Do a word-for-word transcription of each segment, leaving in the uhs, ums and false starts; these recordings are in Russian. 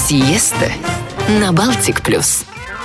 Сиеста на Балтик плюс.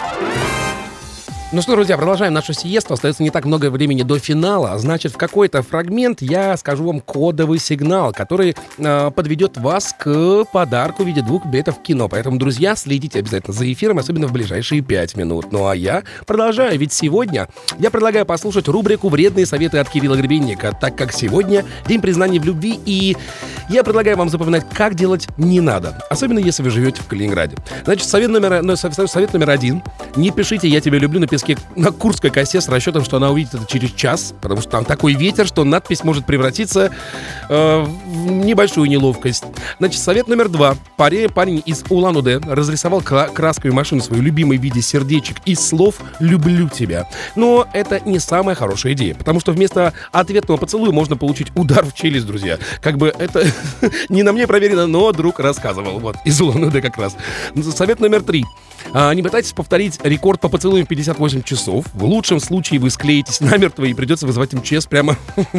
Ну что, друзья, продолжаем нашу сиесту. Остается не так много времени до финала. Значит, в какой-то фрагмент я скажу вам кодовый сигнал, который э, подведет вас к подарку в виде двух билетов в кино. Поэтому, друзья, следите обязательно за эфиром, особенно в ближайшие пять минут. Ну а я продолжаю, ведь сегодня я предлагаю послушать рубрику «Вредные советы от Кирилла Гребенника», так как сегодня День признания в любви, и я предлагаю вам запоминать, как делать не надо, особенно если вы живете в Калининграде. Значит, совет номер, ну, совет номер один. Не пишите «Я тебя люблю» на песке на Курской косе с расчетом, что она увидит это через час, потому что там такой ветер, что надпись может превратиться э, в небольшую неловкость. Значит, совет номер два. Парень, парень из Улан-Удэ разрисовал краской машину свою любимой в виде сердечек из слов «люблю тебя». Но это не самая хорошая идея, потому что вместо ответного поцелуя можно получить удар в челюсть, друзья. Как бы это не на мне проверено, но друг рассказывал. Вот, из Улан-Удэ как раз. Совет номер три. А, не пытайтесь повторить рекорд по поцелуям в пятьдесят восемь часов. В лучшем случае вы склеитесь намертво и придется вызывать МЧС прямо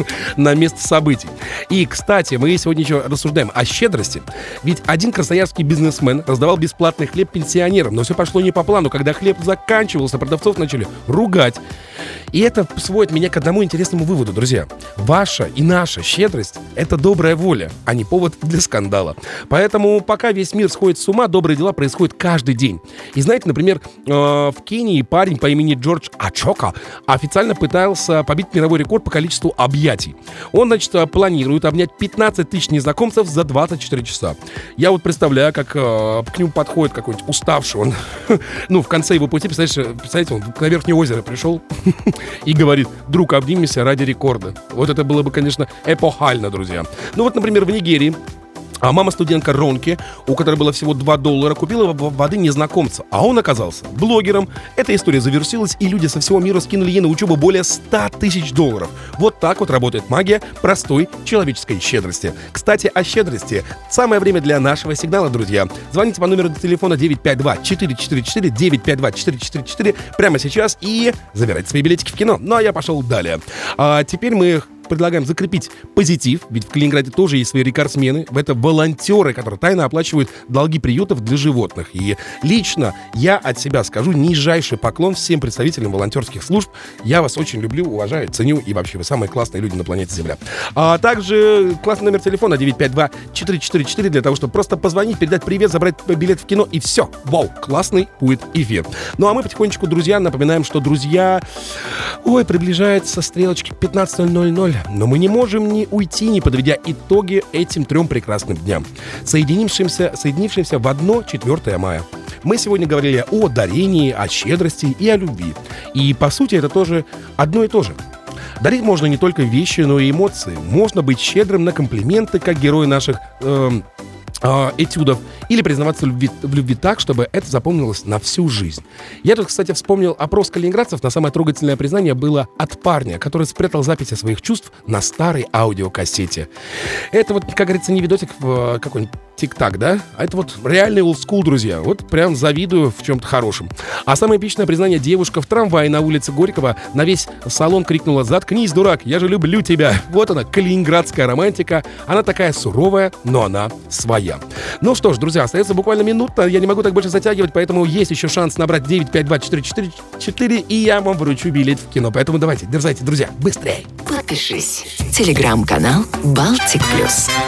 на место событий. И, кстати, мы сегодня еще рассуждаем о щедрости. Ведь один красноярский бизнесмен раздавал бесплатный хлеб пенсионерам, но все пошло не по плану. Когда хлеб заканчивался, продавцов начали ругать. И это сводит меня к одному интересному выводу, друзья. Ваша и наша щедрость — это добрая воля, а не повод для скандала. Поэтому пока весь мир сходит с ума, добрые дела происходят каждый день. И знаете, например, в Кении парень по имени Джордж Ачока официально пытался побить мировой рекорд по количеству объятий. Он, значит, планирует обнять пятнадцать тысяч незнакомцев за двадцать четыре часа. Я вот представляю, как к нему подходит какой-нибудь уставший он. Ну, в конце его пути, представляете, представляете, он на Верхнее озеро пришел и говорит: друг, обнимемся ради рекорда. Вот это было бы, конечно, эпохально, друзья. Ну вот, например, в Нигерии а мама-студентка Ронки, у которой было всего два доллара, купила воды незнакомца, а он оказался блогером. Эта история завершилась, и люди со всего мира скинули ей на учебу более ста тысяч долларов. Вот так вот работает магия простой человеческой щедрости. Кстати, о щедрости. Самое время для нашего сигнала, друзья. Звоните по номеру телефона девять пять два четыре четыре четыре девять пять два четыре четыре четыре прямо сейчас и забирайте свои билетики в кино. Ну а я пошел далее. А теперь мы предлагаем закрепить позитив, ведь в Калининграде тоже есть свои рекордсмены. Это волонтеры, которые тайно оплачивают долги приютов для животных. И лично я от себя скажу нижайший поклон всем представителям волонтерских служб. Я вас очень люблю, уважаю, ценю, и вообще вы самые классные люди на планете Земля. А также классный номер телефона девять пять два четыре четыре четыре для того, чтобы просто позвонить, передать привет, забрать билет в кино, и все. Вау, классный будет эфир. Ну а мы потихонечку, друзья, напоминаем, что, друзья, ой, приближается стрелочки к пятнадцать ноль ноль. Но мы не можем не уйти, не подведя итоги этим трем прекрасным дням, соединившимся, соединившимся в одно четвёртое мая. Мы сегодня говорили о дарении, о щедрости и о любви. И, по сути, это тоже одно и то же. Дарить можно не только вещи, но и эмоции. Можно быть щедрым на комплименты, как герои наших эм, э, этюдов, или признаваться в любви, в любви так, чтобы это запомнилось на всю жизнь. Я тут, кстати, вспомнил опрос калининградцев, на самое трогательное признание было от парня, который спрятал записи своих чувств на старой аудиокассете. Это вот, как говорится, не видосик в какой-нибудь тик-так, да? А это вот реальный олдскул, друзья. Вот прям завидую в чем-то хорошем. А самое эпичное признание: девушка в трамвае на улице Горького на весь салон крикнула: «Заткнись, дурак, я же люблю тебя». Вот она, калининградская романтика. Она такая суровая, но она своя. Ну что ж, друзья, остается буквально минута. Я не могу так больше затягивать, поэтому есть еще шанс набрать девять пять два четыре четыре четыре, и я вам вручу билет в кино. Поэтому давайте, дерзайте, друзья, быстрее. Подпишись. Телеграм-канал Балтик плюс.